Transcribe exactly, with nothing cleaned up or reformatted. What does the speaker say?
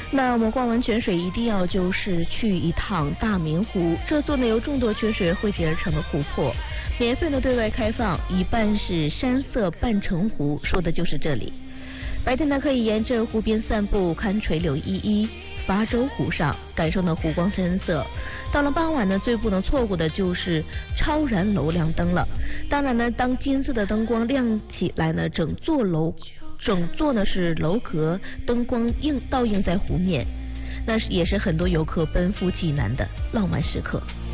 那我们逛完泉水一定要就是去一趟大明湖，这座呢由众多泉水汇集而成的湖泊，免费的对外开放，一半是山色半城湖，说的就是这里。白天呢可以沿着湖边散步，看垂柳依依，发洲湖上感受呢湖光山色。到了傍晚呢，最不能错过的就是超燃楼亮灯了。当然呢，当金色的灯光亮起来呢，整座楼整座呢是楼阁，灯光映倒映在湖面，那也是很多游客奔赴济南的浪漫时刻。